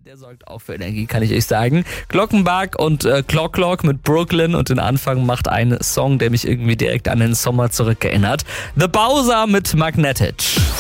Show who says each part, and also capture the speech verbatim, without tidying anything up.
Speaker 1: Der sorgt auch für Energie, kann ich euch sagen. Glockenbach und äh, Clock Clock mit Brooklyn und den Anfang macht ein Song, der mich irgendwie direkt an den Sommer zurückerinnert. The Bowser mit Magnetic.